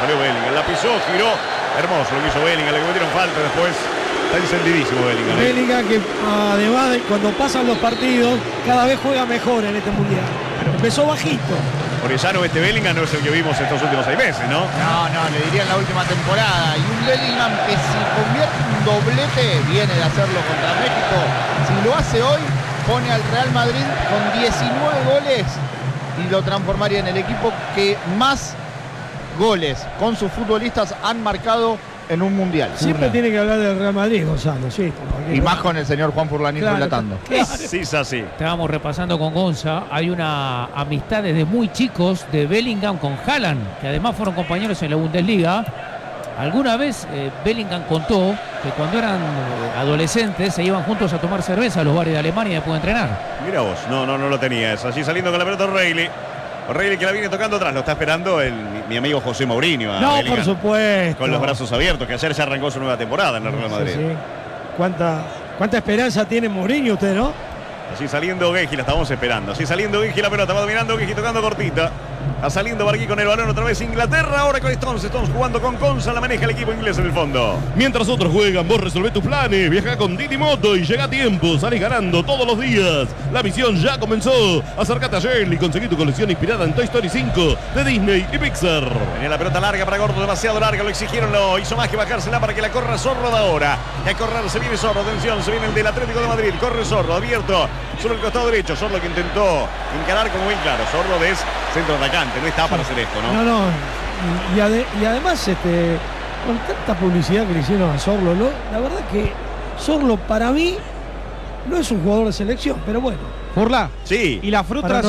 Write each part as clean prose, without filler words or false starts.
salió Bellingham, la pisó, giró. Hermoso lo que hizo Bellingham, le cometieron falta después. Está encendidísimo Bellingham. Bellingham que además cuando pasan los partidos cada vez juega mejor en este mundial. Empezó bajito. Orellano, este Bellingham no es el que vimos estos últimos 6 meses, ¿no? No, le diría en la última temporada. Y un Bellingham que si convierte un doblete, viene de hacerlo contra México. Si lo hace hoy, pone al Real Madrid con 19 goles y lo transformaría en el equipo que más goles con sus futbolistas han marcado en un mundial. Siempre tiene que hablar del Real Madrid, Gonzalo, sí. Y más con el señor Juan Furlanito relatando. Sí, es así. Estábamos repasando con Gonza. Hay una amistad desde muy chicos de Bellingham con Haaland, que además fueron compañeros en la Bundesliga. Alguna vez Bellingham contó que cuando eran adolescentes se iban juntos a tomar cerveza a los bares de Alemania después de entrenar. Mira vos, no lo tenía eso. Allí saliendo con la pelota O'Reilly. O'Reilly que la viene tocando atrás, lo está esperando mi amigo José Mourinho. No, Bellingham, por supuesto. con los brazos abiertos, que ayer ya arrancó su nueva temporada en el Real Madrid. Sí. ¿Cuánta esperanza tiene Mourinho usted, no? Así saliendo Gueji, la estábamos esperando. Así saliendo Gueji, la pelota va dominando Gueji, tocando cortita. Va saliendo Bargui con el balón otra vez Inglaterra. Ahora con Stones jugando con Conza. La maneja el equipo inglés en el fondo. Mientras otros juegan, vos resolvés tus planes. Viaja con Didi Moto y llega a tiempo. Salís ganando todos los días. La misión ya comenzó. Acércate a Shell y conseguí tu colección inspirada en Toy Story 5 de Disney y Pixar. Venía la pelota larga para Gordo, demasiado larga. Lo exigieron, lo hizo más que bajársela para que la corra Zorro de ahora. Y a correr se viene Zorro. Atención, se viene el del Atlético de Madrid. Corre Zorro, abierto sobre el costado derecho. Zorro que intentó encarar como bien claro. Zorro es centro atacante, no está para hacer esto, ¿no? No. Y además, con tanta publicidad que le hicieron a Zorlo, ¿no? La verdad que Zorlo para mí no es un jugador de selección, pero bueno. Furla. Sí. Y la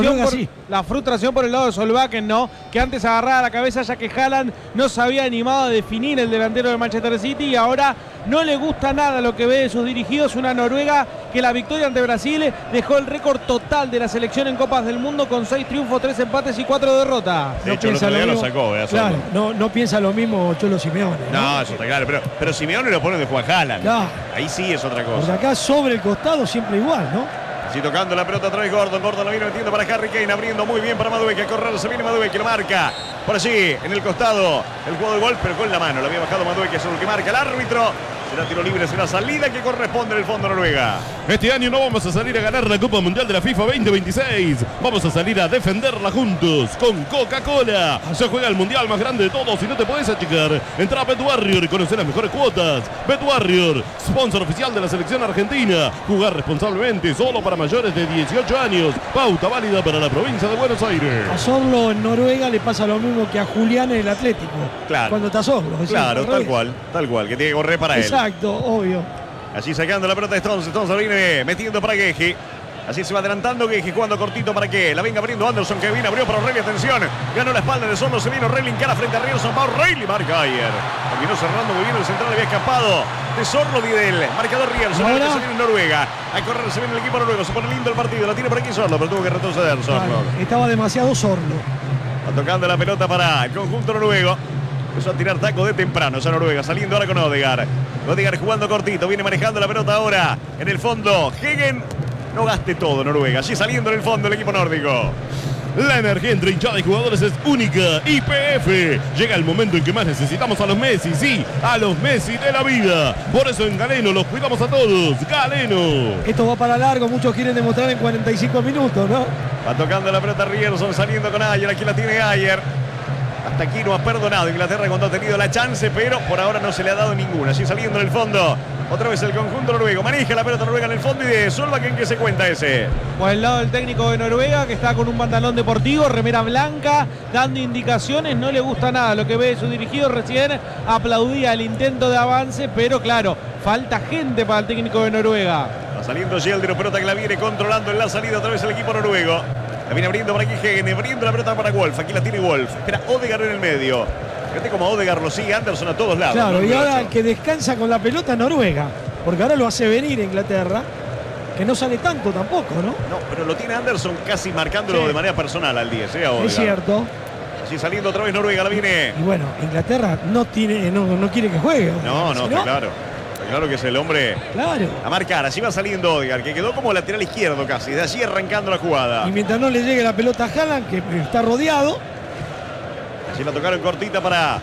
frustración por el lado de Solbakken, ¿no? Que antes agarraba la cabeza ya que Haaland no se había animado a definir el delantero del Manchester City y ahora no le gusta nada lo que ve de sus dirigidos. Una Noruega que la victoria ante Brasil dejó el récord total de la selección en Copas del Mundo con 6 triunfos, 3 empates y 4 derrotas. De hecho, el otro día lo sacó, claro, no piensa lo mismo Cholo Simeone. No, eso está claro. Pero Simeone lo pone de Juan Haaland. Claro. Ahí sí es otra cosa. Porque acá sobre el costado siempre igual, ¿no? Así tocando la pelota otra vez Gordon la viene metiendo para Harry Kane, abriendo muy bien para Madueke, a correr, se viene Madueke, lo marca por allí, en el costado, el juego de gol, pero con la mano, lo había bajado Madueke, es el que marca el árbitro. Será tiro libre, será salida que corresponde en el fondo Noruega. Este año no vamos a salir a ganar la Copa Mundial de la FIFA 2026. Vamos a salir a defenderla juntos con Coca-Cola. Se juega el Mundial más grande de todos y no te podés achicar. Entra a Bet Warrior y conocer las mejores cuotas. Bet Warrior, sponsor oficial de la selección argentina. Jugar responsablemente, solo para mayores de 18 años. Pauta válida para la provincia de Buenos Aires. A Zorlo en Noruega le pasa lo mismo que a Julián en el Atlético. Claro. Cuando está Zorlo. Claro, tal cual, que tiene que correr para él. Exacto, obvio. Allí sacando la pelota de Stones la viene metiendo para Gueji. Así se va adelantando Gueji, jugando cortito para que la venga abriendo Anderson, que viene, abrió para O'Reilly, atención. Ganó la espalda de Zorlo, se viene O'Reilly, encara frente a Rierson, va O'Reilly, marca ayer. Terminó cerrando muy bien el central, había escapado de Zorlo Videl. Marcador Rierson, que se viene en Noruega. A correr se viene el equipo noruego, se pone lindo el partido, la tiene por aquí Zorlo, pero tuvo que retroceder Zorlo. Claro, estaba demasiado Zorlo. Va tocando la pelota para el conjunto noruego. Empezó a tirar taco de temprano esa Noruega, saliendo ahora con Odegaard. Odegaard jugando cortito, viene manejando la pelota ahora en el fondo. Hegen, no gaste todo Noruega, allí saliendo en el fondo el equipo nórdico. La energía entre hinchada y jugadores es única. YPF. Llega el momento en que más necesitamos a los Messi, sí, a los Messi de la vida. Por eso en Galeno los cuidamos a todos. Galeno. Esto va para largo, muchos quieren demostrar en 45 minutos, ¿no? Va tocando la pelota Rierson, saliendo con Ayer, aquí la tiene Ayer. Hasta aquí no ha perdonado Inglaterra cuando ha tenido la chance, pero por ahora no se le ha dado ninguna. Así saliendo en el fondo. Otra vez el conjunto noruego. Maneja la pelota noruega en el fondo y de Solbakken, ¿qué se cuenta ese? Por el lado del técnico de Noruega, que está con un pantalón deportivo, remera blanca, dando indicaciones. No le gusta nada lo que ve de su dirigido. Recién aplaudía el intento de avance, pero claro, falta gente para el técnico de Noruega. Va saliendo Yeldro, pelota que la viene controlando en la salida otra vez el equipo noruego. La viene abriendo para aquí Hegen, abriendo la pelota para Wolf. Aquí la tiene Wolf. Espera Odegaard en el medio. Fíjate como Odegaard lo sigue Anderson a todos lados. Claro, ¿no? y ahora el que descansa con la pelota Noruega. Porque ahora lo hace venir Inglaterra. Que no sale tanto tampoco, ¿no? No, pero lo tiene Anderson casi marcándolo de manera personal al 10, a Odegaard. Es cierto. Así saliendo otra vez Noruega, la viene. Y bueno, Inglaterra no quiere que juegue. No, está claro. Claro que es el hombre claro a marcar. Así va saliendo Odegaard, que quedó como lateral izquierdo casi. De allí arrancando la jugada. Y mientras no le llegue la pelota a Haaland, que está rodeado. Allí la tocaron cortita para